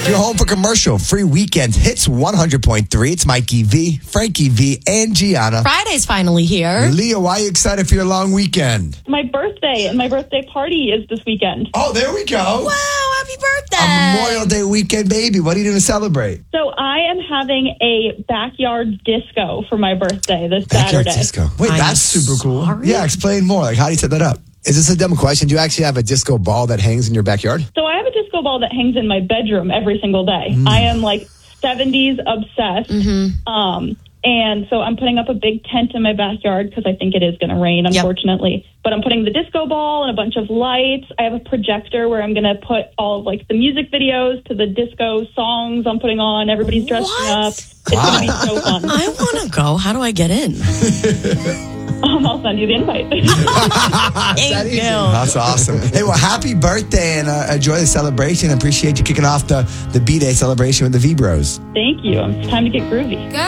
you're home for commercial free weekend hits 100.3. It's Mikey V, Frankie V, and Gianna. Friday's finally here. Leah, why are you excited for your long weekend? My birthday and my birthday party is this weekend. Oh, there we go. Wow, happy birthday. A Memorial Day weekend, baby. What are you going to celebrate? So I am having a backyard disco for my birthday this Backyard Saturday. disco. Wait, I'm that's super cool. sorry? Yeah, explain more. Like, how do you set that up? Is this a dumb question? Do you actually have a disco ball that hangs in your backyard? So I have a disco ball that hangs in my bedroom every single day. I am like 70s obsessed. And so I'm putting up a big tent in my backyard because I think it is going to rain, unfortunately. But I'm putting the disco ball and a bunch of lights. I have a projector where I'm going to put all of like the music videos to the disco songs I'm putting on. Everybody's dressing up. It's going to be so fun. I want to go. How do I get in? I'll send you the invite. Thank you. That's awesome. Hey, well, happy birthday and enjoy the celebration. I appreciate you kicking off the B-Day celebration with the V-Bros. Thank you. It's time to get groovy.